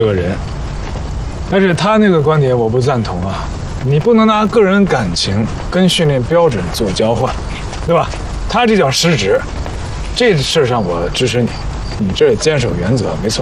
这个人，但是他那个观点我不赞同啊！你不能拿个人感情跟训练标准做交换，对吧？他这叫失职，这事上我支持你，你这坚守原则没错。